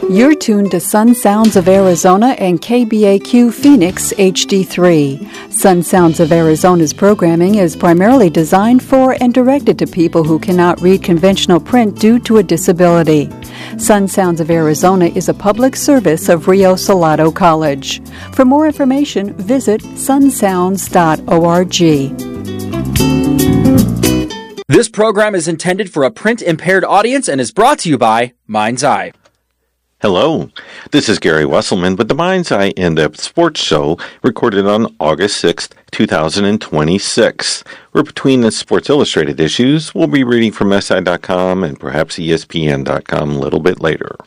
You're tuned to Sun Sounds of Arizona and KBAQ Phoenix HD3. Sun Sounds of Arizona's programming is primarily designed for and directed to people who cannot read conventional print due to a disability. Sun Sounds of Arizona is a public service of Rio Salado College. For more information, visit sunsounds.org. This program is intended for a print-impaired audience and is brought to you by Mind's Eye. Hello, this is Gary Wesselman with the Mind's Eye In-Depth Sports Show, recorded on August 6th, 2026. We're between the Sports Illustrated issues. We'll be reading from SI.com and perhaps ESPN.com a little bit later.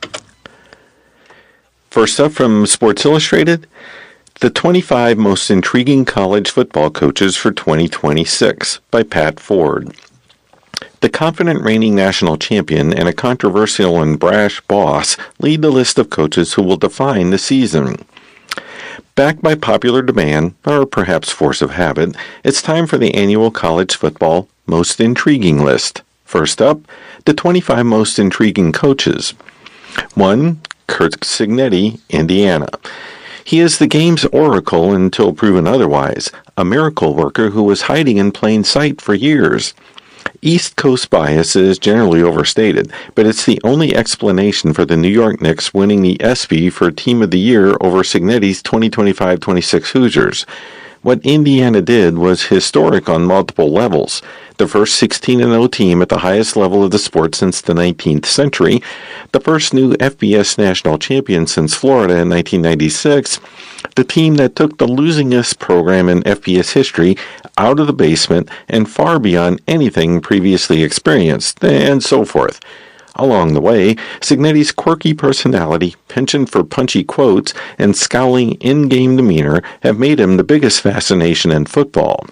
First up from Sports Illustrated, the 25 Most Intriguing College Football Coaches for 2026 by Pat Ford. The confident reigning national champion and a controversial and brash boss lead the list of coaches who will define the season. Backed by popular demand, or perhaps force of habit, it's time for the annual college football Most Intriguing list. First up, the 25 Most Intriguing Coaches. 1. Curt Cignetti, Indiana. He is the game's oracle until proven otherwise, a miracle worker who was hiding in plain sight for years. East Coast bias is generally overstated, but it's the only explanation for the New York Knicks winning the ESPY for Team of the Year over Cignetti's 2025-26 Hoosiers. What Indiana did was historic on multiple levels. The first 16-0 team at the highest level of the sport since the 19th century, the first new FBS national champion since Florida in 1996, the team that took the losingest program in FBS history out of the basement and far beyond anything previously experienced, and so forth. Along the way, Cignetti's quirky personality, penchant for punchy quotes, and scowling in-game demeanor have made him the biggest fascination in football.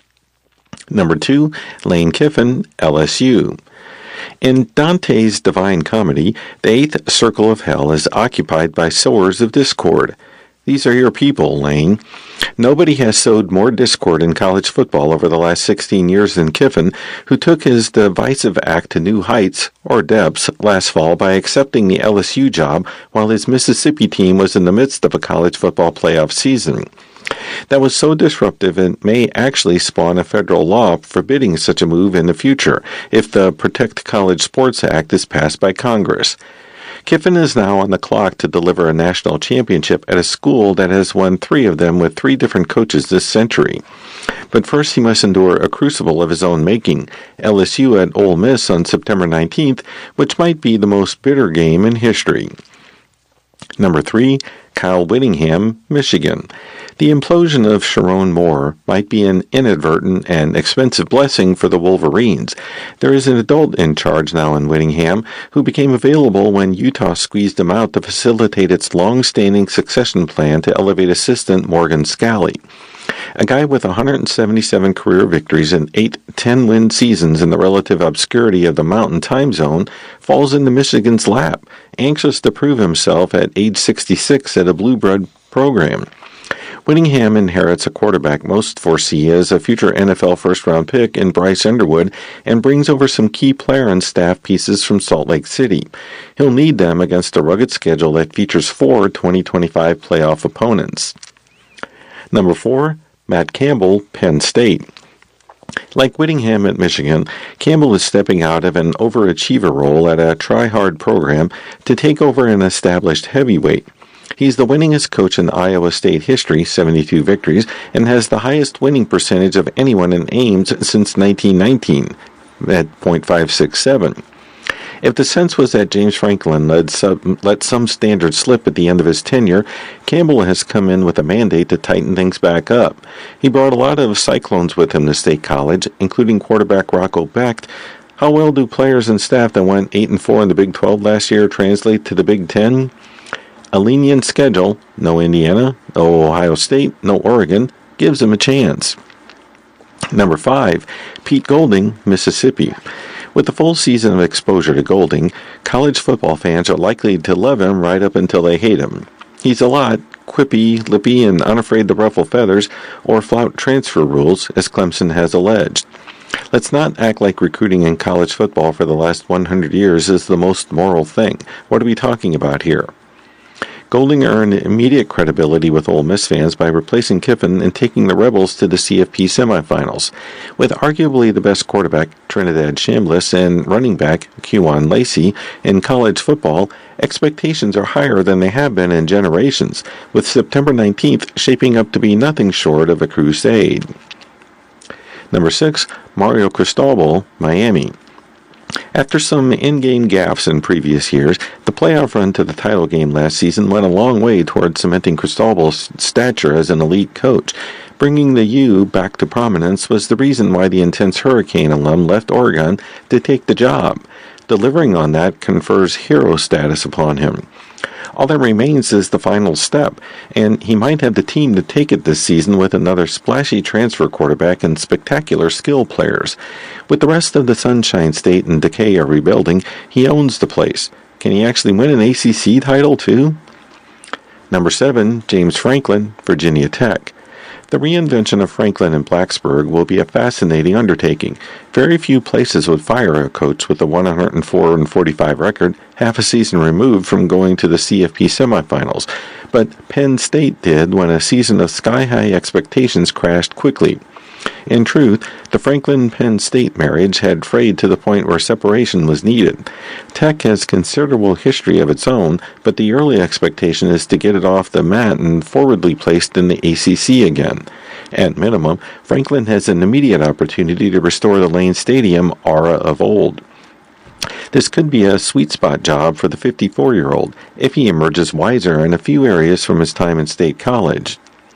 Number 2, Lane Kiffin, LSU. In Dante's Divine Comedy, the eighth circle of hell is occupied by sowers of discord. These are your people, Lane. Nobody has sowed more discord in college football over the last 16 years than Kiffin, who took his divisive act to new heights, or depths, last fall by accepting the LSU job while his Mississippi team was in the midst of a college football playoff season. That was so disruptive it may actually spawn a federal law forbidding such a move in the future if the Protect College Sports Act is passed by Congress. Kiffin is now on the clock to deliver a national championship at a school that has won 3 of them with 3 different coaches this century. But first he must endure a crucible of his own making, LSU at Ole Miss on September 19th, which might be the most bitter game in history. Number 3, Kyle Whittingham, Michigan. The implosion of Sharon Moore might be an inadvertent and expensive blessing for the Wolverines. There is an adult in charge now in Whittingham who became available when Utah squeezed him out to facilitate its long-standing succession plan to elevate assistant Morgan Scalley. A guy with 177 career victories and 8 10-win seasons in the relative obscurity of the Mountain Time Zone falls into Michigan's lap, anxious to prove himself at age 66 at a blue blood program. Whittingham inherits a quarterback most foresee as a future NFL first-round pick in Bryce Underwood and brings over some key player and staff pieces from Salt Lake City. He'll need them against a rugged schedule that features 4 2025 playoff opponents. Number 4, Matt Campbell, Penn State. Like Whittingham at Michigan, Campbell is stepping out of an overachiever role at a try-hard program to take over an established heavyweight. He's the winningest coach in Iowa State history, 72 victories, and has the highest winning percentage of anyone in Ames since 1919, at .567. If the sense was that James Franklin let some standards slip at the end of his tenure, Campbell has come in with a mandate to tighten things back up. He brought a lot of Cyclones with him to State College, including quarterback Rocco Becht. How well do players and staff that went 8-4 in the Big 12 last year translate to the Big 10? A lenient schedule, no Indiana, no Ohio State, no Oregon, gives him a chance. Number 5, Pete Golding, Mississippi. With the full season of exposure to Golding, college football fans are likely to love him right up until they hate him. He's a lot, quippy, lippy, and unafraid to ruffle feathers or flout transfer rules, as Clemson has alleged. Let's not act like recruiting in college football for the last 100 years is the most moral thing. What are we talking about here? Golding earned immediate credibility with Ole Miss fans by replacing Kiffin and taking the Rebels to the CFP semifinals. With arguably the best quarterback, Trinidad Chambliss, and running back, Kewan Lacey, in college football, expectations are higher than they have been in generations, with September 19th shaping up to be nothing short of a crusade. Number 6, Mario Cristobal, Miami. After some in-game gaffes in previous years, the playoff run to the title game last season went a long way toward cementing Cristobal's stature as an elite coach. Bringing the U back to prominence was the reason why the intense Hurricane alum left Oregon to take the job. Delivering on that confers hero status upon him. All that remains is the final step, and he might have the team to take it this season with another splashy transfer quarterback and spectacular skill players. With the rest of the Sunshine State and decay are rebuilding, he owns the place. Can he actually win an ACC title too? Number 7, James Franklin, Virginia Tech. The reinvention of Franklin and Blacksburg will be a fascinating undertaking. Very few places would fire a coach with a 104-45 record, half a season removed from going to the CFP semifinals, but Penn State did when a season of sky-high expectations crashed quickly. In truth, the Franklin-Penn State marriage had frayed to the point where separation was needed. Tech has considerable history of its own, but the early expectation is to get it off the mat and forwardly placed in the ACC again. At minimum, Franklin has an immediate opportunity to restore the Lane Stadium aura of old. This could be a sweet spot job for the 54-year-old, if he emerges wiser in a few areas from his time in State College.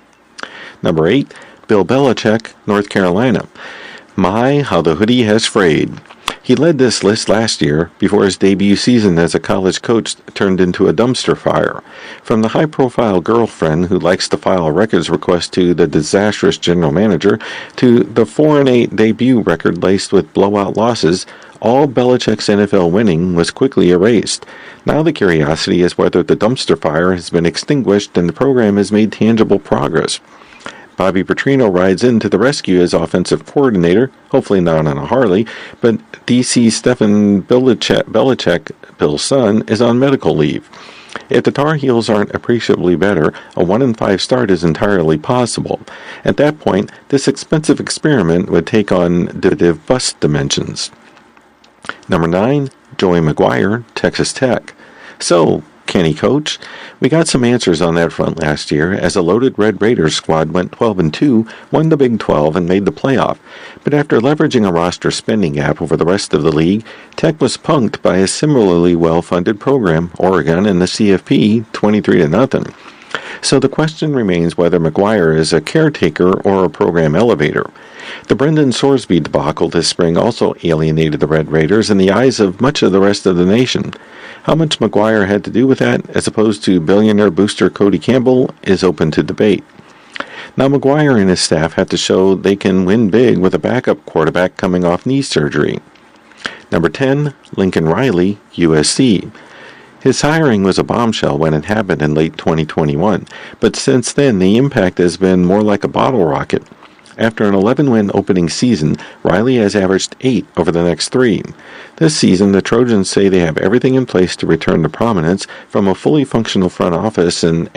Number 8, Bill Belichick, North Carolina. My, how the hoodie has frayed. He led this list last year before his debut season as a college coach turned into a dumpster fire. From the high-profile girlfriend who likes to file a records request to the disastrous general manager to the 4-8 debut record laced with blowout losses, all Belichick's NFL winning was quickly erased. Now the curiosity is whether the dumpster fire has been extinguished and the program has made tangible progress. Bobby Petrino rides in to the rescue as offensive coordinator, hopefully not on a Harley, but DC Stephen Belichick, Bill's son, is on medical leave. If the Tar Heels aren't appreciably better, a 1-5 start is entirely possible. At that point, this expensive experiment would take on definitive bust dimensions. Number 9, Joey McGuire, Texas Tech. So, can he coach? We got some answers on that front last year as a loaded Red Raiders squad went 12-2, won the Big 12, and made the playoff. But after leveraging a roster spending gap over the rest of the league, Tech was punked by a similarly well-funded program, Oregon, in the CFP, 23-0. So the question remains whether McGuire is a caretaker or a program elevator. The Brendan Sorsby debacle this spring also alienated the Red Raiders in the eyes of much of the rest of the nation. How much McGuire had to do with that, as opposed to billionaire booster Cody Campbell, is open to debate. Now McGuire and his staff have to show they can win big with a backup quarterback coming off knee surgery. Number 10, Lincoln Riley, USC. His hiring was a bombshell when it happened in late 2021, but since then the impact has been more like a bottle rocket. After an 11-win opening season, Riley has averaged 8 over the next 3. This season, the Trojans say they have everything in place to return to prominence, from a fully functional front office and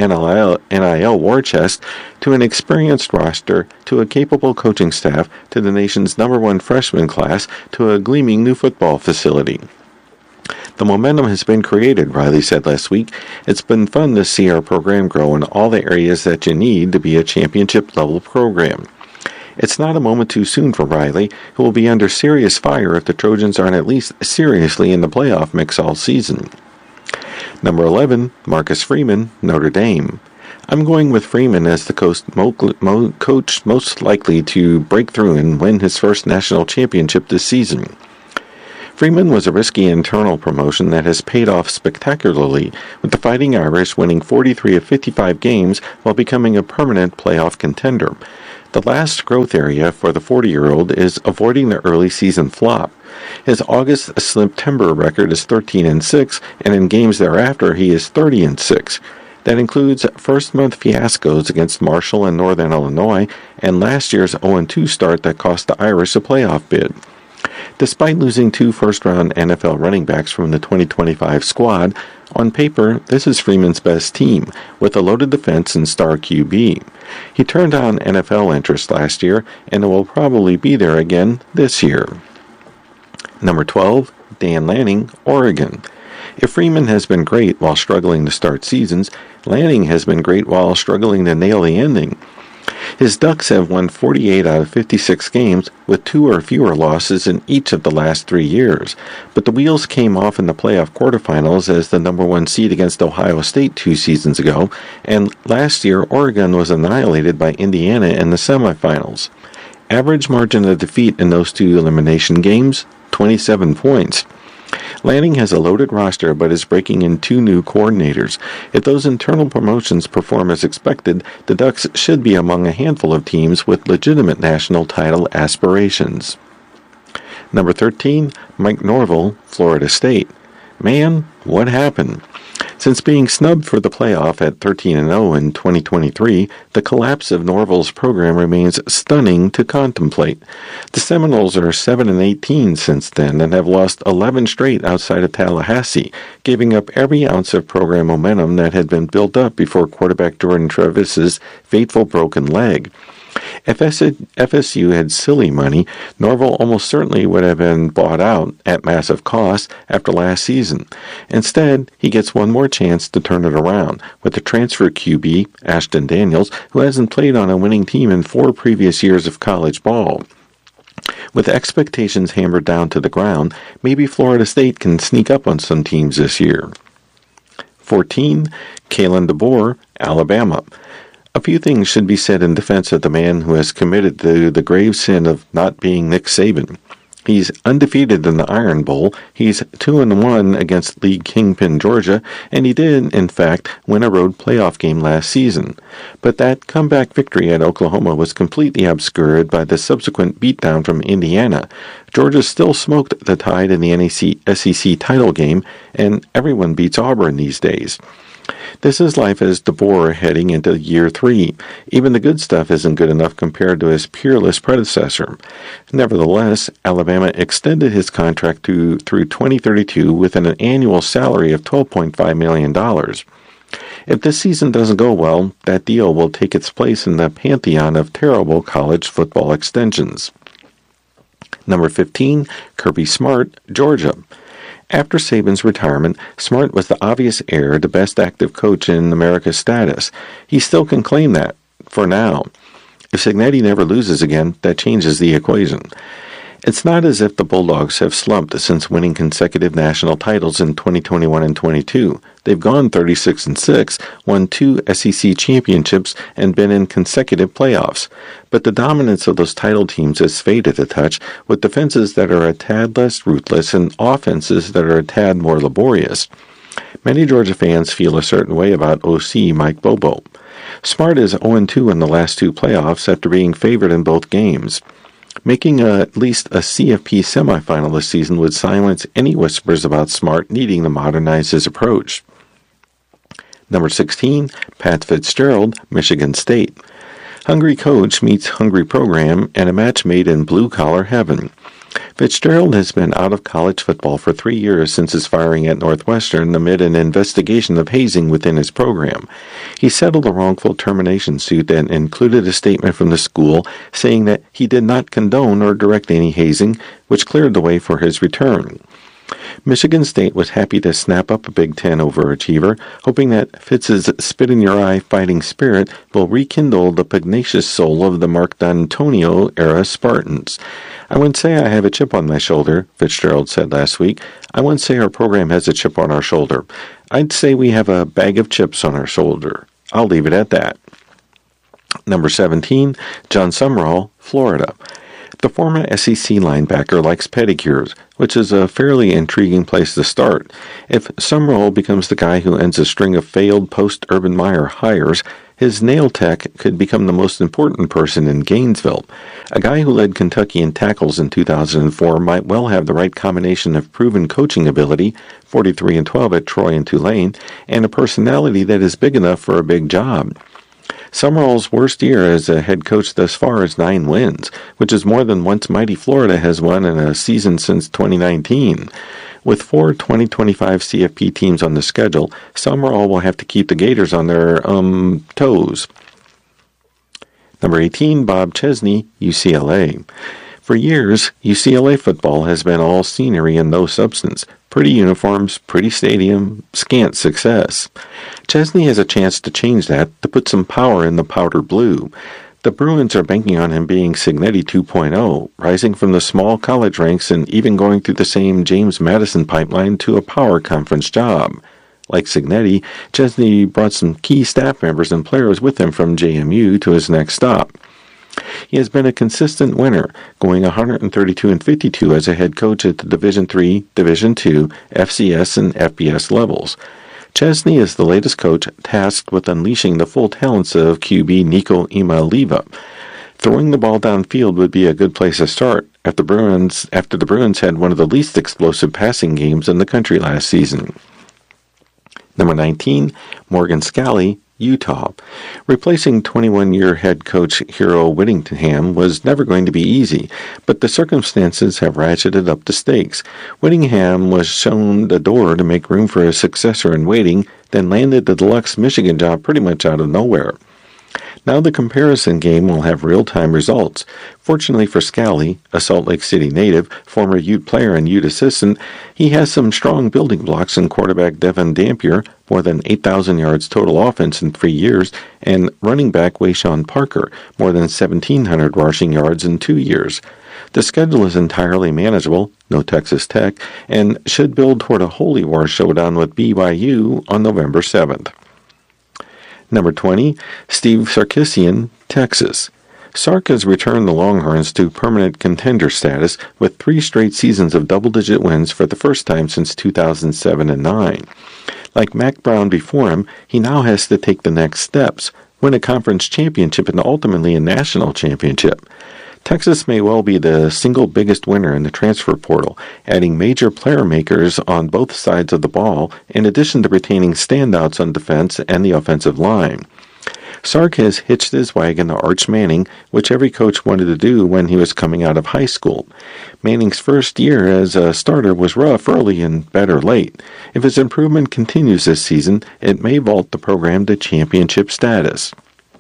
NIL war chest to an experienced roster to a capable coaching staff to the nation's #1 freshman class to a gleaming new football facility. The momentum has been created, Riley said last week. It's been fun to see our program grow in all the areas that you need to be a championship-level program. It's not a moment too soon for Riley, who will be under serious fire if the Trojans aren't at least seriously in the playoff mix all season. Number 11, Marcus Freeman, Notre Dame. I'm going with Freeman as the coach most likely to break through and win his first national championship this season. Freeman was a risky internal promotion that has paid off spectacularly, with the Fighting Irish winning 43 of 55 games while becoming a permanent playoff contender. The last growth area for the 40-year-old is avoiding the early season flop. His August-September record is 13-6, and in games thereafter he is 30-6. That includes first-month fiascos against Marshall and Northern Illinois and last year's 0-2 start that cost the Irish a playoff bid. Despite losing 2 first-round NFL running backs from the 2025 squad, on paper, this is Freeman's best team, with a loaded defense and star QB. He turned on NFL interest last year, and will probably be there again this year. Number 12, Dan Lanning, Oregon. If Freeman has been great while struggling to start seasons, Lanning has been great while struggling to nail the ending. His Ducks have won 48 out of 56 games, with 2 or fewer losses in each of the last 3 years. But the wheels came off in the playoff quarterfinals as the number 1 seed against Ohio State 2 seasons ago, and last year Oregon was annihilated by Indiana in the semifinals. Average margin of defeat in those 2 elimination games, 27 points. Lanning has a loaded roster but is breaking in 2 new coordinators. If those internal promotions perform as expected, the Ducks should be among a handful of teams with legitimate national title aspirations. Number 13, Mike Norvell, Florida State. Man, what happened? Since being snubbed for the playoff at 13-0 in 2023, the collapse of Norvell's program remains stunning to contemplate. The Seminoles are 7-18 since then and have lost 11 straight outside of Tallahassee, giving up every ounce of program momentum that had been built up before quarterback Jordan Travis's fateful broken leg. If FSU had silly money, Norvell almost certainly would have been bought out at massive cost after last season. Instead, he gets one more chance to turn it around with the transfer QB, Ashton Daniels, who hasn't played on a winning team in 4 previous years of college ball. With expectations hammered down to the ground, maybe Florida State can sneak up on some teams this year. 14. Kalen DeBoer, Alabama. A few things should be said in defense of the man who has committed to the grave sin of not being Nick Saban. He's undefeated in the Iron Bowl, he's 2-1 against league kingpin Georgia, and he did, in fact, win a road playoff game last season. But that comeback victory at Oklahoma was completely obscured by the subsequent beatdown from Indiana. Georgia still smoked the Tide in the SEC title game, and everyone beats Auburn these days. This is life as DeBoer heading into year 3. Even the good stuff isn't good enough compared to his peerless predecessor. Nevertheless, Alabama extended his contract through 2032 with an annual salary of $12.5 million. If this season doesn't go well, that deal will take its place in the pantheon of terrible college football extensions. Number 15, Kirby Smart, Georgia. After Saban's retirement, Smart was the obvious heir to best active coach in America's status. He still can claim that, for now. If Cignetti never loses again, that changes the equation. It's not as if the Bulldogs have slumped since winning consecutive national titles in 2021 and 22. They've gone 36-6, won 2 SEC championships, and been in consecutive playoffs. But the dominance of those title teams has faded a touch, with defenses that are a tad less ruthless and offenses that are a tad more laborious. Many Georgia fans feel a certain way about OC Mike Bobo. Smart is 0-2 in the last 2 playoffs after being favored in both games. Making at least a CFP semifinal this season would silence any whispers about Smart needing to modernize his approach. Number 16, Pat Fitzgerald, Michigan State. Hungry coach meets hungry program and a match made in blue-collar heaven. Fitzgerald has been out of college football for 3 years since his firing at Northwestern amid an investigation of hazing within his program. He settled a wrongful termination suit that included a statement from the school saying that he did not condone or direct any hazing, which cleared the way for his return. Michigan State was happy to snap up a Big Ten overachiever, hoping that Fitz's spit-in-your-eye fighting spirit will rekindle the pugnacious soul of the Mark D'Antonio-era Spartans. I wouldn't say I have a chip on my shoulder, Fitzgerald said last week. I wouldn't say our program has a chip on our shoulder. I'd say we have a bag of chips on our shoulder. I'll leave it at that. Number 17, John Sumrall, Florida. The former SEC linebacker likes pedicures, which is a fairly intriguing place to start. If Sumrall becomes the guy who ends a string of failed post-Urban Meyer hires, his nail tech could become the most important person in Gainesville. A guy who led Kentucky in tackles in 2004 might well have the right combination of proven coaching ability, 43-12 at Troy and Tulane, and a personality that is big enough for a big job. Summerall's worst year as a head coach thus far is 9 wins, which is more than once mighty Florida has won in a season since 2019. With 4 2025 CFP teams on the schedule, Summerall will have to keep the Gators on their toes. Number 18, Bob Chesney, UCLA. For years, UCLA football has been all scenery and no substance. Pretty uniforms, pretty stadium, scant success. Chesney has a chance to change that, to put some power in the powder blue. The Bruins are banking on him being Cignetti 2.0, rising from the small college ranks and even going through the same James Madison pipeline to a power conference job. Like Cignetti, Chesney brought some key staff members and players with him from JMU to his next stop. He has been a consistent winner, going 132-52 as a head coach at the Division III, Division II, FCS, and FBS levels. Chesney is the latest coach tasked with unleashing the full talents of QB Nico Imaliva. Throwing the ball downfield would be a good place to start after the Bruins had one of the least explosive passing games in the country last season. Number 19, Morgan Scalley, Utah. Replacing 21-year head coach Hero Whittingham was never going to be easy, but the circumstances have ratcheted up the stakes. Whittingham was shown the door to make room for a successor in waiting, then landed the deluxe Michigan job pretty much out of nowhere. Now the comparison game will have real-time results. Fortunately for Scalley, a Salt Lake City native, former Ute player and Ute assistant, he has some strong building blocks in quarterback Devin Dampier, more than 8,000 yards total offense in 3 years, and running back Wayshawn Parker, more than 1,700 rushing yards in 2 years. The schedule is entirely manageable, no Texas Tech, and should build toward a Holy War showdown with BYU on November 7th. Number 20, Steve Sarkisian, Texas. Sark has returned the Longhorns to permanent contender status with 3 straight seasons of double-digit wins for the first time since 2007 and 9. Like Mack Brown before him, he now has to take the next steps, win a conference championship and ultimately a national championship. Texas may well be the single biggest winner in the transfer portal, adding major player makers on both sides of the ball, in addition to retaining standouts on defense and the offensive line. Sark has hitched his wagon to Arch Manning, which every coach wanted to do when he was coming out of high school. Manning's first year as a starter was rough early and better late. If his improvement continues this season, it may vault the program to championship status.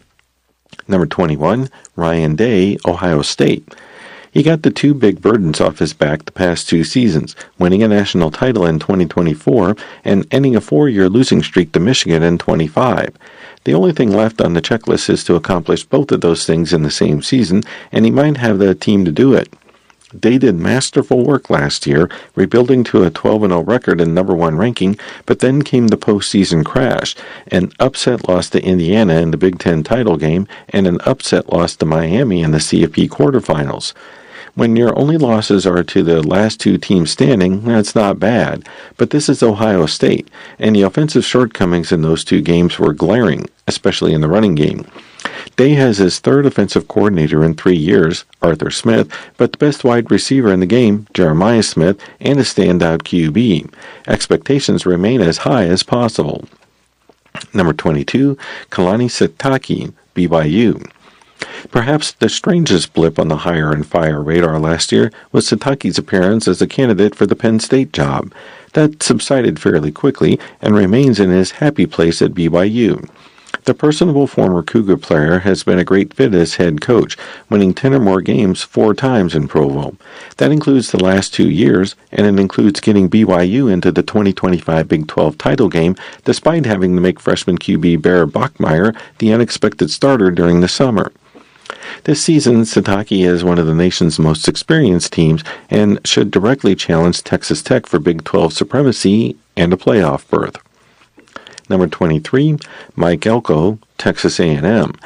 Number 21, Ryan Day, Ohio State. He got the 2 big burdens off his back the past 2 seasons, winning a national title in 2024 and ending a 4-year losing streak to Michigan in 25. The only thing left on the checklist is to accomplish both of those things in the same season, and he might have the team to do it. They did masterful work last year, rebuilding to a 12-0 record and number 1 ranking, but then came the postseason crash, an upset loss to Indiana in the Big Ten title game, and an upset loss to Miami in the CFP quarterfinals. When your only losses are to the last 2 teams standing, that's not bad, but this is Ohio State, and the offensive shortcomings in those 2 games were glaring, especially in the running game. Day has his 3rd offensive coordinator in 3 years, Arthur Smith, but the best wide receiver in the game, Jeremiah Smith, and a standout QB. Expectations remain as high as possible. Number 22, Kalani Sitake, BYU. Perhaps the strangest blip on the hire and fire radar last year was Sitake's appearance as a candidate for the Penn State job. That subsided fairly quickly and remains in his happy place at BYU. The personable former Cougar player has been a great fit as head coach, winning 10 or more games 4 times in Provo. That includes the last 2 years, and it includes getting BYU into the 2025 Big 12 title game, despite having to make freshman QB Bear Bachmeier the unexpected starter during the summer. This season, Sitake is one of the nation's most experienced teams and should directly challenge Texas Tech for Big 12 supremacy and a playoff berth. Number 23, Mike Elko, Texas A&M.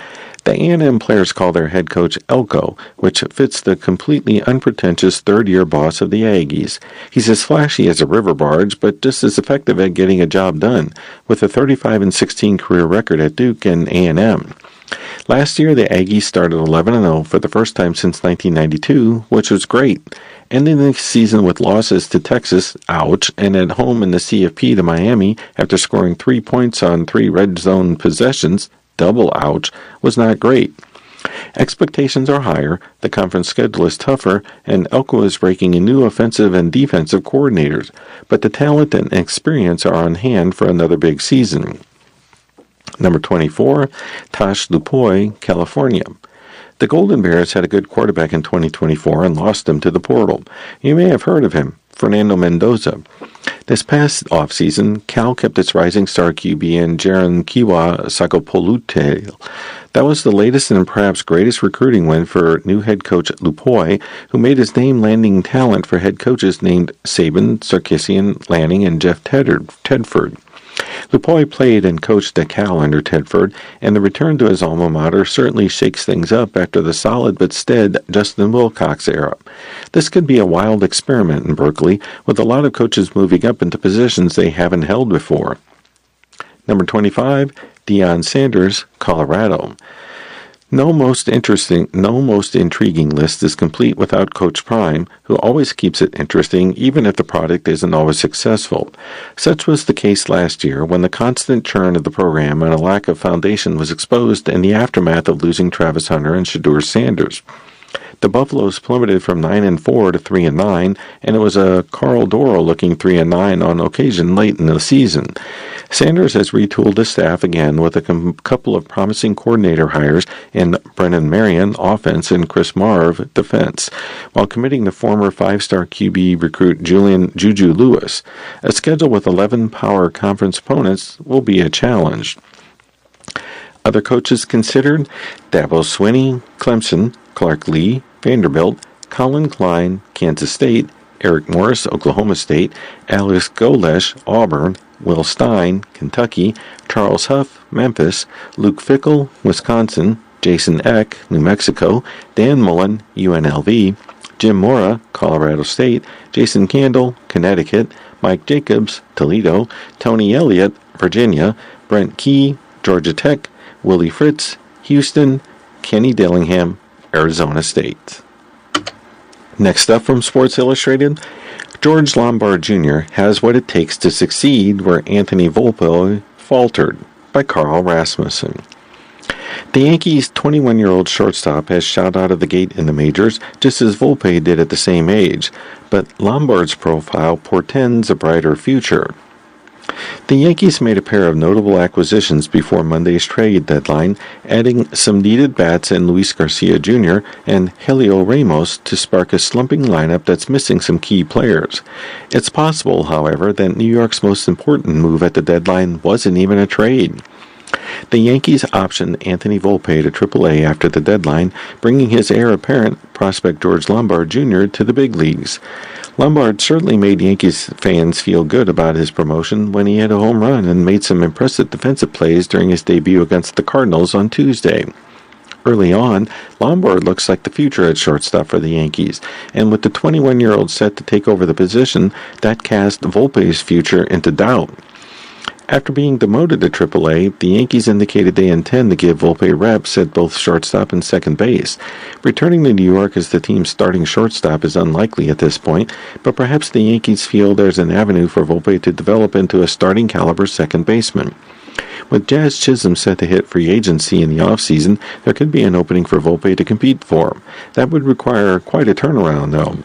The A&M players call their head coach Elko, which fits the completely unpretentious third-year boss of the Aggies. He's as flashy as a river barge, but just as effective at getting a job done, with a 35-16 career record at Duke and A&M. Last year, the Aggies started 11-0 for the first time since 1992, which was great, ending the season with losses to Texas, ouch, and at home in the CFP to Miami after scoring 3 points on 3 red zone possessions, double ouch, was not great. Expectations are higher, the conference schedule is tougher, and Elko is breaking in new offensive and defensive coordinators, but the talent and experience are on hand for another big season. Number 24, Tosh Lupoi, California. The Golden Bears had a good quarterback in 2024 and lost him to the portal. You may have heard of him, Fernando Mendoza. This past offseason, Cal kept its rising star QB in Jaron Kiwa Sakopolute. That was the latest and perhaps greatest recruiting win for new head coach Lupoi, who made his name landing talent for head coaches named Saban, Sarkisian, Lanning, and Jeff Tedford. Lupoi played and coached at Cal under Tedford, and the return to his alma mater certainly shakes things up after the solid but steady Justin Wilcox era. This could be a wild experiment in Berkeley, with a lot of coaches moving up into positions they haven't held before. Number 25, Deion Sanders, Colorado. No most intriguing list is complete without Coach Prime, who always keeps it interesting even if the product isn't always successful. Such was the case last year when the constant churn of the program and a lack of foundation was exposed in the aftermath of losing Travis Hunter and Shedeur Sanders. The Buffaloes plummeted from 9-4 to 3-9, and it was a Carl Doro-looking 3-9 on occasion late in the season. Sanders has retooled the staff again with a couple of promising coordinator hires in Brennan Marion, offense, and Chris Marv, defense, while committing the former 5-star QB recruit Juju Lewis. A schedule with 11 power conference opponents will be a challenge. Other coaches considered: Dabo Swinney, Clemson; Clark Lee, Vanderbilt; Colin Klein, Kansas State; Eric Morris, Oklahoma State; Alex Golesh, Auburn; Will Stein, Kentucky; Charles Huff, Memphis; Luke Fickell, Wisconsin; Jason Eck, New Mexico; Dan Mullen, UNLV; Jim Mora, Colorado State; Jason Candle, Connecticut; Mike Jacobs, Toledo; Tony Elliott, Virginia; Brent Key, Georgia Tech; Willie Fritz, Houston; Kenny Dillingham, Arizona State. Next up from Sports Illustrated, George Lombard Jr. has what it takes to succeed where Anthony Volpe faltered, by Carl Rasmussen. The Yankees' 21-year-old shortstop has shot out of the gate in the majors, just as Volpe did at the same age, but Lombard's profile portends a brighter future. The Yankees made a pair of notable acquisitions before Monday's trade deadline, adding some needed bats in Luis Garcia Jr. and Helio Ramos to spark a slumping lineup that's missing some key players. It's possible, however, that New York's most important move at the deadline wasn't even a trade. The Yankees optioned Anthony Volpe to AAA after the deadline, bringing his heir apparent, prospect George Lombard Jr., to the big leagues. Lombard certainly made Yankees fans feel good about his promotion when he hit a home run and made some impressive defensive plays during his debut against the Cardinals on Tuesday. Early on, Lombard looks like the future at shortstop for the Yankees, and with the 21-year-old set to take over the position, that cast Volpe's future into doubt. After being demoted to AAA, the Yankees indicated they intend to give Volpe reps at both shortstop and second base. Returning to New York as the team's starting shortstop is unlikely at this point, but perhaps the Yankees feel there's an avenue for Volpe to develop into a starting caliber second baseman. With Jazz Chisholm set to hit free agency in the offseason, there could be an opening for Volpe to compete for. That would require quite a turnaround, though.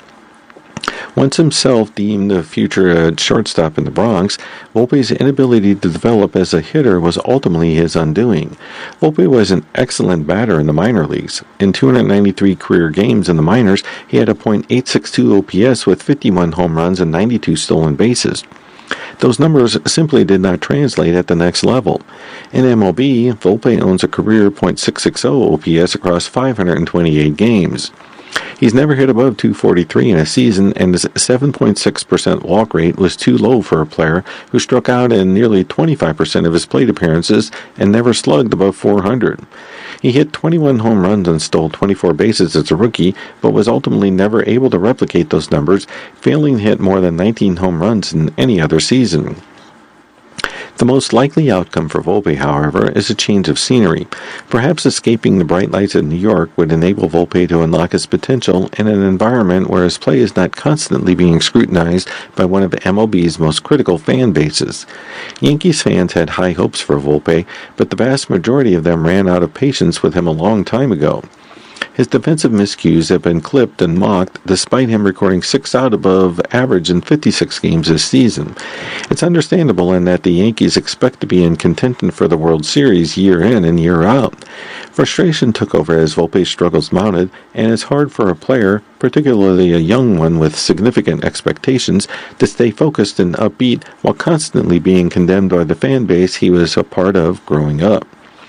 Once himself deemed the future shortstop in the Bronx, Volpe's inability to develop as a hitter was ultimately his undoing. Volpe was an excellent batter in the minor leagues. In 293 career games in the minors, he had a .862 OPS with 51 home runs and 92 stolen bases. Those numbers simply did not translate at the next level. In MLB, Volpe owns a career .660 OPS across 528 games. He's never hit above 243 in a season, and his 7.6% walk rate was too low for a player who struck out in nearly 25% of his plate appearances and never slugged above 400. He hit 21 home runs and stole 24 bases as a rookie, but was ultimately never able to replicate those numbers, failing to hit more than 19 home runs in any other season. The most likely outcome for Volpe, however, is a change of scenery. Perhaps escaping the bright lights of New York would enable Volpe to unlock his potential in an environment where his play is not constantly being scrutinized by one of MLB's most critical fan bases. Yankees fans had high hopes for Volpe, but the vast majority of them ran out of patience with him a long time ago. His defensive miscues have been clipped and mocked, despite him recording 6 out above average in 56 games this season. It's understandable in that the Yankees expect to be in contention for the World Series year in and year out. Frustration took over as Volpe's struggles mounted, and it's hard for a player, particularly a young one with significant expectations, to stay focused and upbeat while constantly being condemned by the fan base he was a part of growing up.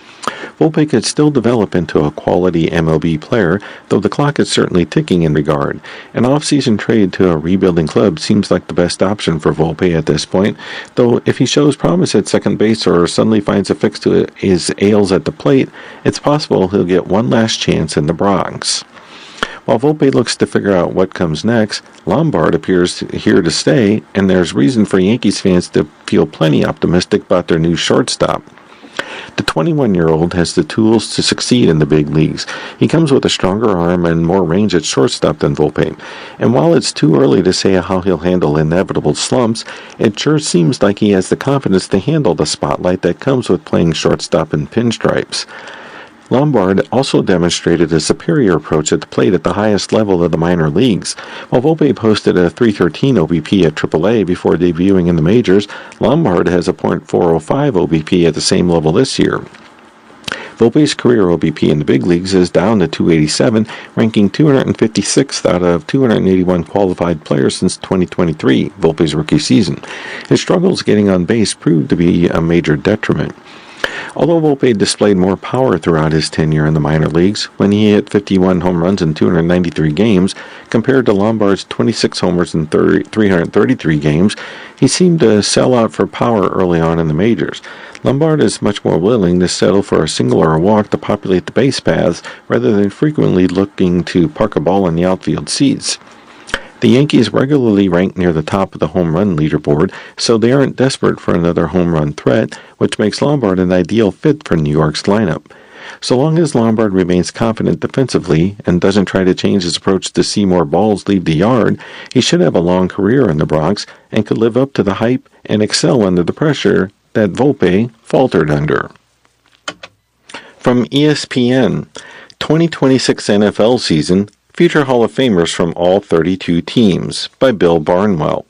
Volpe could still develop into a quality MLB player, though the clock is certainly ticking in regard. An off-season trade to a rebuilding club seems like the best option for Volpe at this point, though if he shows promise at second base or suddenly finds a fix to his ails at the plate, it's possible he'll get one last chance in the Bronx. While Volpe looks to figure out what comes next, Lombard appears here to stay, and there's reason for Yankees fans to feel plenty optimistic about their new shortstop. The 21-year-old has the tools to succeed in the big leagues. He comes with a stronger arm and more range at shortstop than Volpe. And while it's too early to say how he'll handle inevitable slumps, it sure seems like he has the confidence to handle the spotlight that comes with playing shortstop in pinstripes. Lombard also demonstrated a superior approach at the plate at the highest level of the minor leagues. While Volpe posted a .313 OBP at AAA before debuting in the majors, Lombard has a .405 OBP at the same level this year. Volpe's career OBP in the big leagues is down to .287, ranking 256th out of 281 qualified players since 2023, Volpe's rookie season. His struggles getting on base proved to be a major detriment. Although Volpe displayed more power throughout his tenure in the minor leagues, when he hit 51 home runs in 293 games, compared to Lombard's 26 homers in 333 games, he seemed to sell out for power early on in the majors. Lombard is much more willing to settle for a single or a walk to populate the base paths, rather than frequently looking to park a ball in the outfield seats. The Yankees regularly rank near the top of the home run leaderboard, so they aren't desperate for another home run threat, which makes Lombard an ideal fit for New York's lineup. So long as Lombard remains confident defensively and doesn't try to change his approach to see more balls leave the yard, he should have a long career in the Bronx and could live up to the hype and excel under the pressure that Volpe faltered under. From ESPN, 2026 NFL season, Future Hall of Famers from all 32 teams, by Bill Barnwell.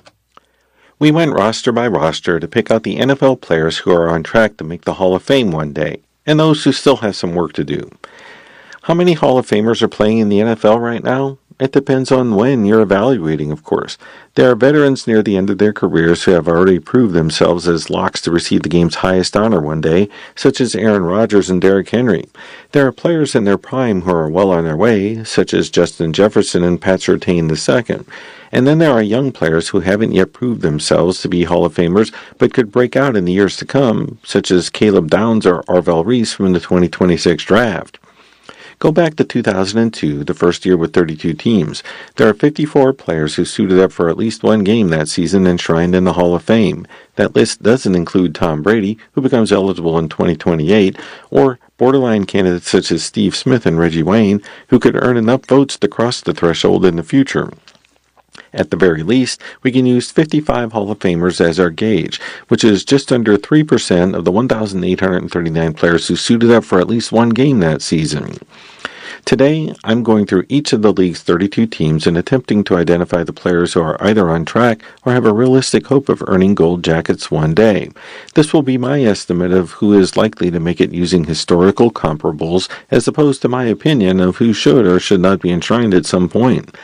We went roster by roster to pick out the NFL players who are on track to make the Hall of Fame one day, and those who still have some work to do. How many Hall of Famers are playing in the NFL right now? It depends on when you're evaluating, of course. There are veterans near the end of their careers who have already proved themselves as locks to receive the game's highest honor one day, such as Aaron Rodgers and Derrick Henry. There are players in their prime who are well on their way, such as Justin Jefferson and Pat Surtain II. And then there are young players who haven't yet proved themselves to be Hall of Famers, but could break out in the years to come, such as Caleb Downs or Arvell Reese from the 2026 draft. Go back to 2002, the first year with 32 teams. There are 54 players who suited up for at least one game that season enshrined in the Hall of Fame. That list doesn't include Tom Brady, who becomes eligible in 2028, or borderline candidates such as Steve Smith and Reggie Wayne, who could earn enough votes to cross the threshold in the future. At the very least, we can use 55 Hall of Famers as our gauge, which is just under 3% of the 1,839 players who suited up for at least one game that season. Today, I'm going through each of the league's 32 teams and attempting to identify the players who are either on track or have a realistic hope of earning gold jackets one day. This will be my estimate of who is likely to make it using historical comparables, as opposed to my opinion of who should or should not be enshrined at some point.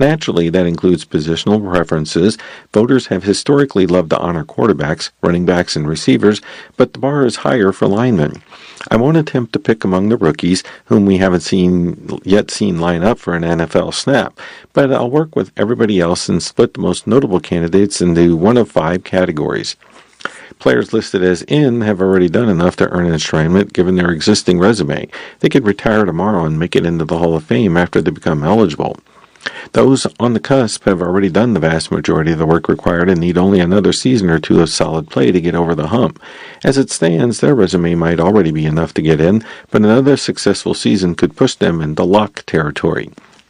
Naturally, that includes positional preferences. Voters have historically loved to honor quarterbacks, running backs, and receivers, but the bar is higher for linemen. I won't attempt to pick among the rookies, whom we haven't yet seen line up for an NFL snap, but I'll work with everybody else and split the most notable candidates into one of 5 categories. Players listed as in have already done enough to earn an enshrinement given their existing resume. They could retire tomorrow and make it into the Hall of Fame after they become eligible. Those on the cusp have already done the vast majority of the work required and need only another season or 2 of solid play to get over the hump. As it stands, their resume might already be enough to get in, but another successful season could push them into luck territory.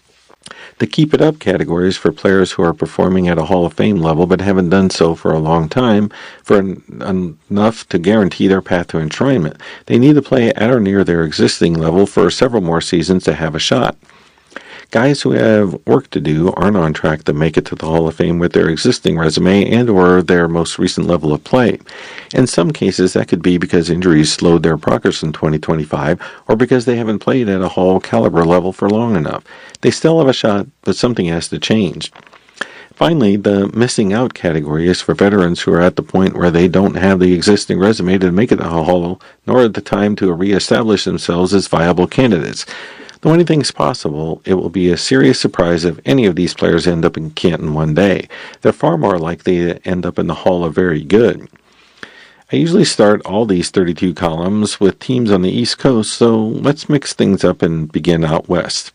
The keep it up categories for players who are performing at a Hall of Fame level but haven't done so for a long time for enough to guarantee their path to enshrinement. They need to play at or near their existing level for several more seasons to have a shot. Guys who have work to do aren't on track to make it to the Hall of Fame with their existing resume and or their most recent level of play. In some cases, that could be because injuries slowed their progress in 2025 or because they haven't played at a Hall caliber level for long enough. They still have a shot, but something has to change. Finally, the missing out category is for veterans who are at the point where they don't have the existing resume to make it to the Hall, nor the time to reestablish themselves as viable candidates. Though anything's possible, it will be a serious surprise if any of these players end up in Canton one day. They're far more likely to end up in the Hall of Very Good. I usually start all these 32 columns with teams on the East Coast, so let's mix things up and begin out west.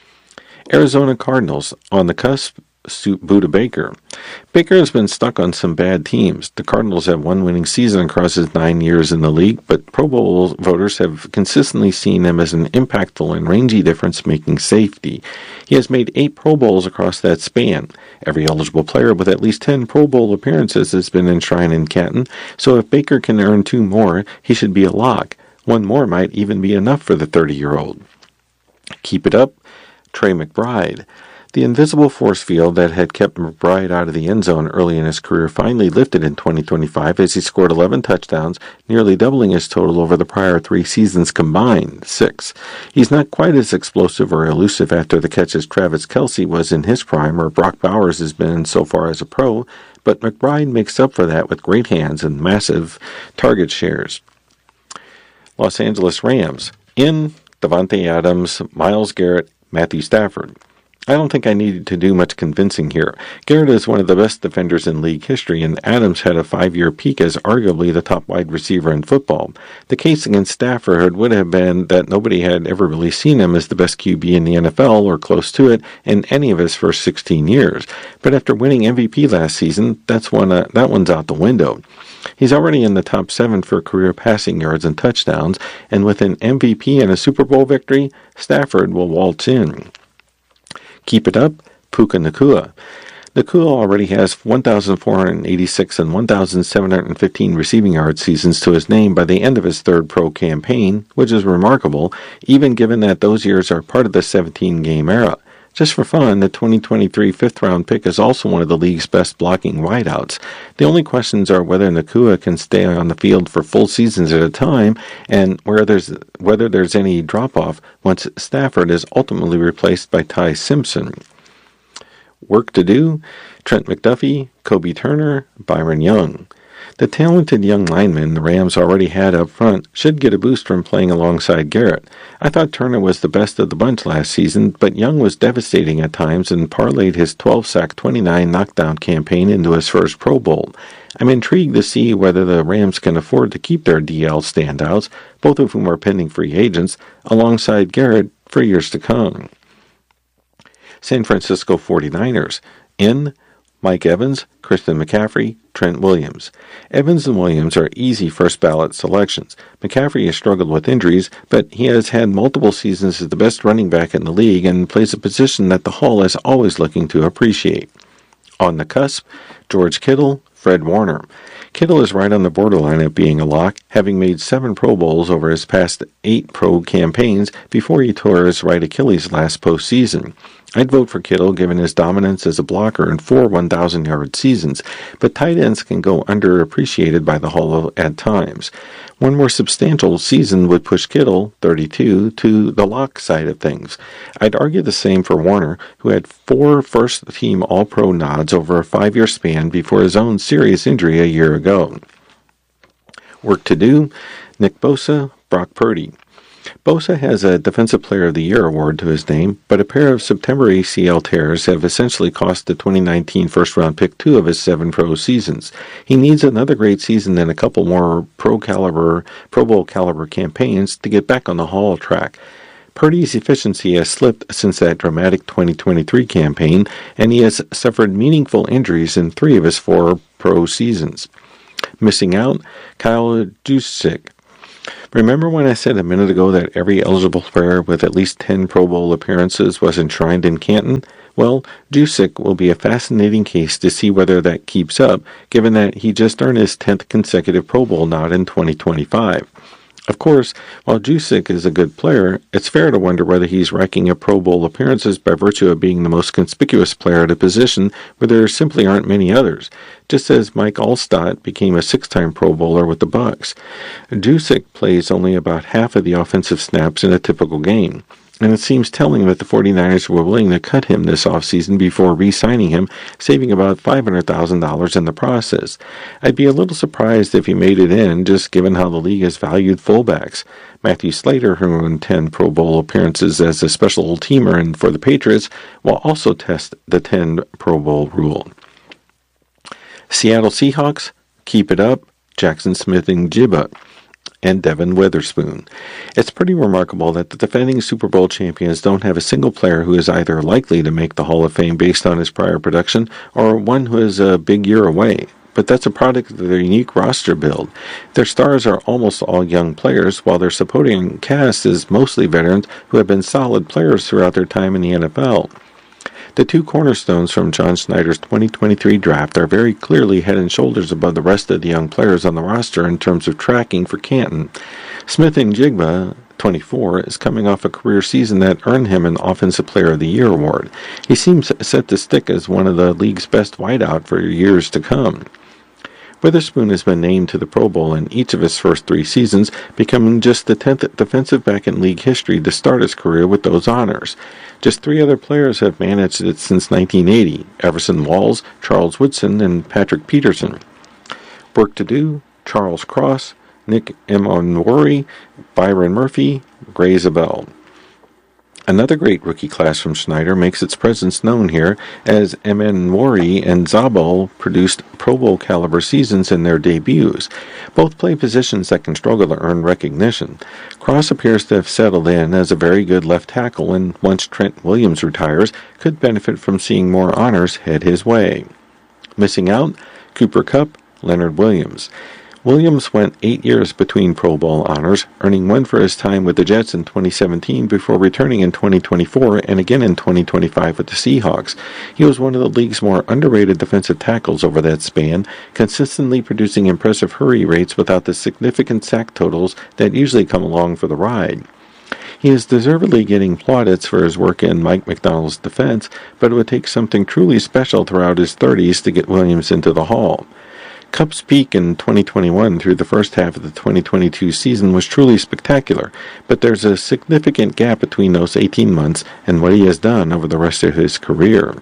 Arizona Cardinals, on the cusp, suit Budda Baker. Baker has been stuck on some bad teams. The Cardinals have one winning season across his 9 years in the league, but Pro Bowl voters have consistently seen him as an impactful and rangy difference-making safety. He has made 8 Pro Bowls across that span. Every eligible player with at least 10 Pro Bowl appearances has been enshrined in Canton, so if Baker can earn 2 more, he should be a lock. 1 more might even be enough for the 30-year-old. Keep it up, Trey McBride. The invisible force field that had kept McBride out of the end zone early in his career finally lifted in 2025 as he scored 11 touchdowns, nearly doubling his total over the prior 3 seasons combined, 6. He's not quite as explosive or elusive after the catch as Travis Kelce was in his prime or Brock Bowers has been so far as a pro, but McBride makes up for that with great hands and massive target shares. Los Angeles Rams. In Davante Adams, Myles Garrett, Matthew Stafford. I don't think I needed to do much convincing here. Garrett is one of the best defenders in league history, and Adams had a 5-year peak as arguably the top wide receiver in football. The case against Stafford would have been that nobody had ever really seen him as the best QB in the NFL or close to it in any of his first 16 years. But after winning MVP last season, that one's out the window. He's already in the top 7 for career passing yards and touchdowns, and with an MVP and a Super Bowl victory, Stafford will waltz in. Keep it up, Puka Nacua. Nacua already has 1,486 and 1,715 receiving yard seasons to his name by the end of his 3rd pro campaign, which is remarkable, even given that those years are part of the 17-game era. Just for fun, the 2023 5th-round pick is also one of the league's best blocking wideouts. The only questions are whether Nacua can stay on the field for full seasons at a time, and whether there's any drop-off once Stafford is ultimately replaced by Ty Simpson. Work to do, Trent McDuffie, Kobe Turner, Byron Young. The talented young lineman the Rams already had up front should get a boost from playing alongside Garrett. I thought Turner was the best of the bunch last season, but Young was devastating at times and parlayed his 12-sack, 29-knockdown campaign into his first Pro Bowl. I'm intrigued to see whether the Rams can afford to keep their DL standouts, both of whom are pending free agents, alongside Garrett for years to come. San Francisco 49ers. In Mike Evans, Christian McCaffrey, Trent Williams. Evans and Williams are easy first-ballot selections. McCaffrey has struggled with injuries, but he has had multiple seasons as the best running back in the league and plays a position that the Hall is always looking to appreciate. On the cusp, George Kittle, Fred Warner. Kittle is right on the borderline of being a lock, having made 7 Pro Bowls over his past 8 pro campaigns before he tore his right Achilles last postseason. I'd vote for Kittle given his dominance as a blocker in 4 1,000-yard seasons, but tight ends can go underappreciated by the Hall at times. One more substantial season would push Kittle, 32, to the lock side of things. I'd argue the same for Warner, who had 4 first-team All-Pro nods over a 5-year span before his own serious injury a year ago. Work to do, Nick Bosa, Brock Purdy. Bosa has a Defensive Player of the Year award to his name, but a pair of September ACL tears have essentially cost the 2019 first-round pick 2 of his 7 pro seasons. He needs another great season and a couple more Pro Bowl caliber campaigns to get back on the Hall track. Purdy's efficiency has slipped since that dramatic 2023 campaign, and he has suffered meaningful injuries in 3 of his 4 pro seasons. Missing out, Kyle Juszczyk. Remember when I said a minute ago that every eligible player with at least 10 Pro Bowl appearances was enshrined in Canton? Well, Juszczyk will be a fascinating case to see whether that keeps up, given that he just earned his 10th consecutive Pro Bowl nod in 2025. Of course, while Juszczyk is a good player, it's fair to wonder whether he's racking up Pro Bowl appearances by virtue of being the most conspicuous player at a position where there simply aren't many others, just as Mike Alstott became a 6-time Pro Bowler with the Bucs. Juszczyk plays only about half of the offensive snaps in a typical game, and it seems telling that the 49ers were willing to cut him this offseason before re-signing him, saving about $500,000 in the process. I'd be a little surprised if he made it in, just given how the league has valued fullbacks. Matthew Slater, who earned 10 Pro Bowl appearances as a special teamer and for the Patriots, will also test the 10 Pro Bowl rule. Seattle Seahawks, keep it up, Jackson Smith-Njigba and Devin Witherspoon. It's pretty remarkable that the defending Super Bowl champions don't have a single player who is either likely to make the Hall of Fame based on his prior production or one who is a big year away. But that's a product of their unique roster build. Their stars are almost all young players, while their supporting cast is mostly veterans who have been solid players throughout their time in the NFL. The 2 cornerstones from John Schneider's 2023 draft are very clearly head and shoulders above the rest of the young players on the roster in terms of tracking for Canton. Smith-Njigba, 24, is coming off a career season that earned him an Offensive Player of the Year award. He seems set to stick as one of the league's best wideout for years to come. Witherspoon has been named to the Pro Bowl in each of his first 3 seasons, becoming just the 10th defensive back in league history to start his career with those honors. Just 3 other players have managed it since 1980, Everson Walls, Charles Woodson, and Patrick Peterson. Work to do, Charles Cross, Nick Emmanwori, Byron Murphy, Gray Zabel. Another great rookie class from Schneider makes its presence known here, as Emmanwori and Zabel produced Pro Bowl caliber seasons in their debuts. Both play positions that can struggle to earn recognition. Cross appears to have settled in as a very good left tackle, and once Trent Williams retires, could benefit from seeing more honors head his way. Missing out, Cooper Kupp, Leonard Williams. Williams went 8 years between Pro Bowl honors, earning 1 for his time with the Jets in 2017 before returning in 2024 and again in 2025 with the Seahawks. He was one of the league's more underrated defensive tackles over that span, consistently producing impressive hurry rates without the significant sack totals that usually come along for the ride. He is deservedly getting plaudits for his work in Mike Macdonald's defense, but it would take something truly special throughout his 30s to get Williams into the Hall. Kupp's peak in 2021 through the first half of the 2022 season was truly spectacular, but there's a significant gap between those 18 months and what he has done over the rest of his career.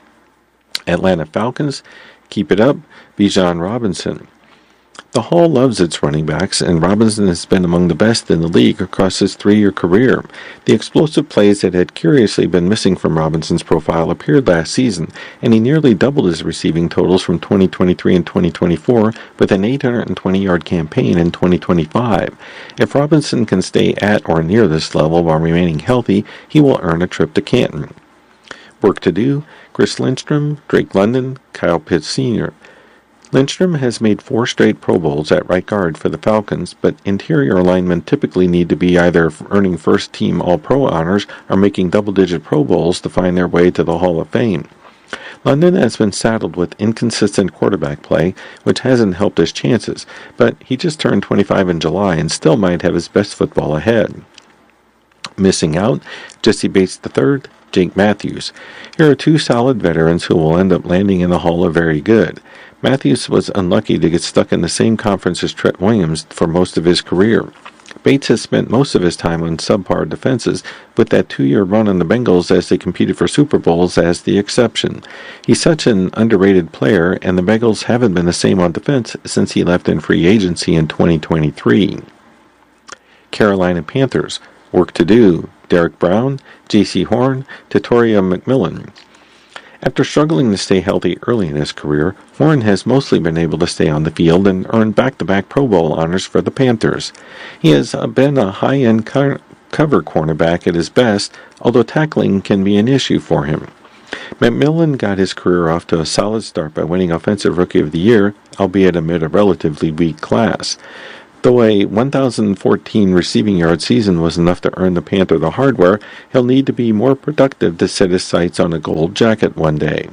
Atlanta Falcons, keep it up, Bijan Robinson. The Hall loves its running backs, and Robinson has been among the best in the league across his 3-year career. The explosive plays that had curiously been missing from Robinson's profile appeared last season, and he nearly doubled his receiving totals from 2023 and 2024 with an 820-yard campaign in 2025. If Robinson can stay at or near this level while remaining healthy, he will earn a trip to Canton. Work to do, Chris Lindstrom, Drake London, Kyle Pitts Sr. Lindstrom has made 4 straight Pro Bowls at right guard for the Falcons, but interior linemen typically need to be either earning first-team All-Pro honors or making double-digit Pro Bowls to find their way to the Hall of Fame. London has been saddled with inconsistent quarterback play, which hasn't helped his chances, but he just turned 25 in July and still might have his best football ahead. Missing out, Jesse Bates III, Jake Matthews. Here are two solid veterans who will end up landing in the Hall of Very Good. Matthews was unlucky to get stuck in the same conference as Trent Williams for most of his career. Bates has spent most of his time on subpar defenses, with that 2-year run on the Bengals as they competed for Super Bowls as the exception. He's such an underrated player, and the Bengals haven't been the same on defense since he left in free agency in 2023. Carolina Panthers. Work to do. Derek Brown, J.C. Horn, Tatoria McMillan. After struggling to stay healthy early in his career, Horn has mostly been able to stay on the field and earn back-to-back Pro Bowl honors for the Panthers. He has been a high-end cover cornerback at his best, although tackling can be an issue for him. McMillan got his career off to a solid start by winning Offensive Rookie of the Year, albeit amid a relatively weak class. Though a 1,014 receiving yard season was enough to earn the Panther the hardware, he'll need to be more productive to set his sights on a gold jacket one day.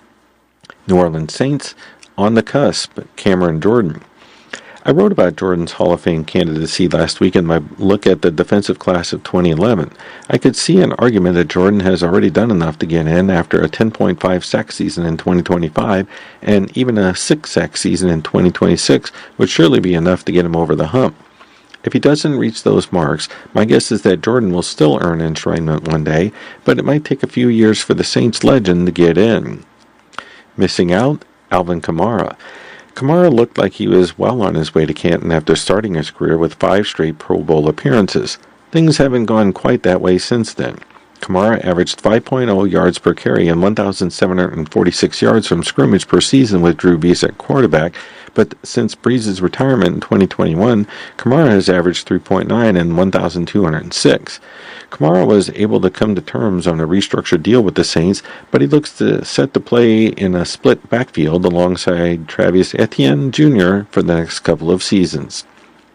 New Orleans Saints, on the cusp, Cameron Jordan. I wrote about Jordan's Hall of Fame candidacy last week in my look at the defensive class of 2011. I could see an argument that Jordan has already done enough to get in after a 10.5 sack season in 2025, and even a 6 sack season in 2026 would surely be enough to get him over the hump. If he doesn't reach those marks, my guess is that Jordan will still earn enshrinement one day, but it might take a few years for the Saints legend to get in. Missing out, Alvin Kamara. Kamara looked like he was well on his way to Canton after starting his career with 5 straight Pro Bowl appearances. Things haven't gone quite that way since then. Kamara averaged 5.0 yards per carry and 1,746 yards from scrimmage per season with Drew Brees at quarterback, but since Brees' retirement in 2021, Kamara has averaged 3.9 and 1,206. Kamara was able to come to terms on a restructured deal with the Saints, but he looks set to play in a split backfield alongside Travis Etienne Jr. for the next couple of seasons.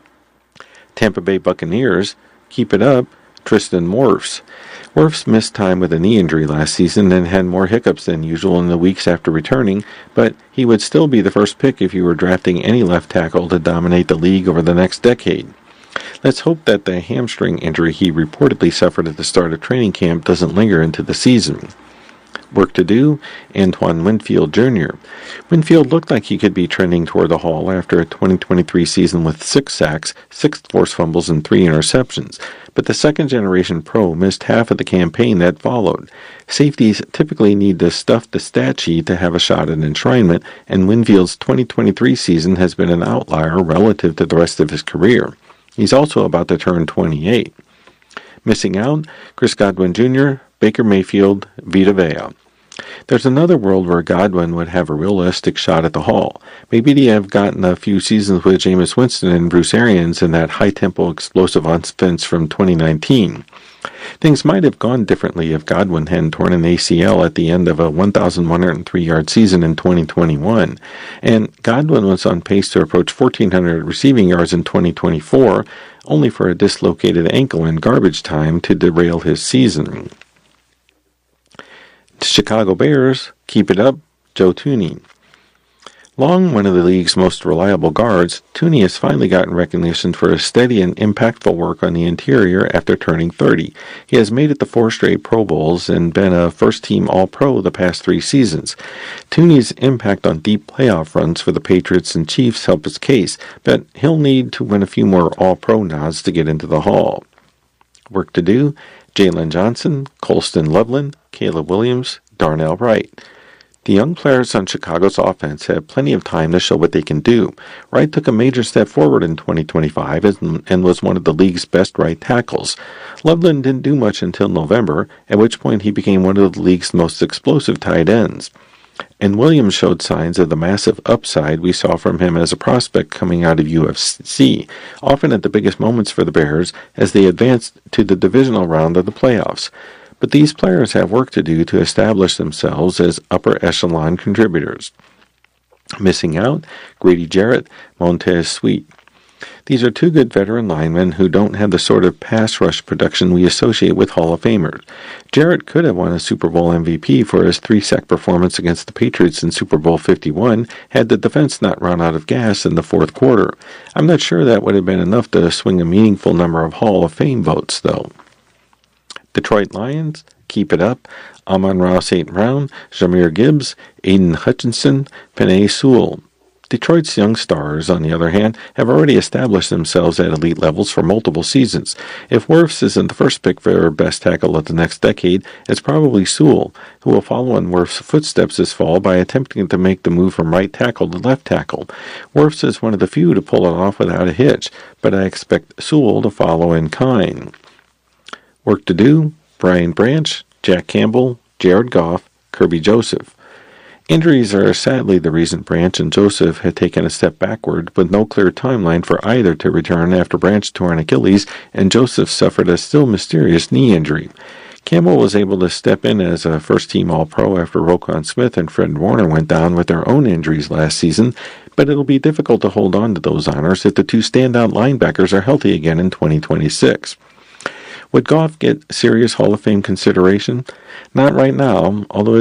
Tampa Bay Buccaneers, keep it up, Tristan Wirfs. Wirfs missed time with a knee injury last season and had more hiccups than usual in the weeks after returning, but he would still be the first pick if you were drafting any left tackle to dominate the league over the next decade. Let's hope that the hamstring injury he reportedly suffered at the start of training camp doesn't linger into the season. Work to do, Antoine Winfield Jr. Winfield looked like he could be trending toward the Hall after a 2023 season with 6 sacks, 6 forced fumbles, and 3 interceptions, but the second-generation pro missed half of the campaign that followed. Safeties typically need to stuff the stat sheet to have a shot at enshrinement, and Winfield's 2023 season has been an outlier relative to the rest of his career. He's also about to turn 28. Missing out, Chris Godwin Jr., Baker Mayfield, Vita Vea. There's another world where Godwin would have a realistic shot at the Hall. Maybe he'd have gotten a few seasons with Jameis Winston and Bruce Arians in that high-tempo explosive offense from 2019. Things might have gone differently if Godwin hadn't torn an ACL at the end of a 1,103-yard season in 2021, and Godwin was on pace to approach 1,400 receiving yards in 2024, only for a dislocated ankle in garbage time to derail his season. Chicago Bears, keep it up, Joe Thuney. Long one of the league's most reliable guards, Thuney has finally gotten recognition for his steady and impactful work on the interior after turning 30. He has made it to 4 straight Pro Bowls and been a first-team All-Pro the past 3 seasons. Thuney's impact on deep playoff runs for the Patriots and Chiefs help his case, but he'll need to win a few more All-Pro nods to get into the Hall. Work to do, Jalen Johnson, Colston Loveland, Caleb Williams, Darnell Wright. The young players on Chicago's offense have plenty of time to show what they can do. Wright took a major step forward in 2025 and was one of the league's best right tackles. Loveland didn't do much until November, at which point he became one of the league's most explosive tight ends. And Williams showed signs of the massive upside we saw from him as a prospect coming out of UFC, often at the biggest moments for the Bears as they advanced to the divisional round of the playoffs. But these players have work to do to establish themselves as upper echelon contributors. Missing out, Grady Jarrett, Montez Sweat. These are 2 good veteran linemen who don't have the sort of pass rush production we associate with Hall of Famers. Jarrett could have won a Super Bowl MVP for his 3-sack performance against the Patriots in Super Bowl 51 had the defense not run out of gas in the 4th quarter. I'm not sure that would have been enough to swing a meaningful number of Hall of Fame votes, though. Detroit Lions, keep it up, Amon-Ra St. Brown, Jahmyr Gibbs, Aiden Hutchinson, Penei Sewell. Detroit's young stars, on the other hand, have already established themselves at elite levels for multiple seasons. If Wirfs isn't the first pick for best tackle of the next decade, it's probably Sewell, who will follow in Wirfs' footsteps this fall by attempting to make the move from right tackle to left tackle. Wirfs is one of the few to pull it off without a hitch, but I expect Sewell to follow in kind. Work to do: Brian Branch, Jack Campbell, Jared Goff, Kirby Joseph. Injuries are sadly the reason Branch and Joseph had taken a step backward, with no clear timeline for either to return after Branch tore an Achilles and Joseph suffered a still mysterious knee injury. Campbell was able to step in as a first-team All-Pro after Roquan Smith and Fred Warner went down with their own injuries last season, but it'll be difficult to hold on to those honors if the two standout linebackers are healthy again in 2026. Would Goff get serious Hall of Fame consideration? Not right now, although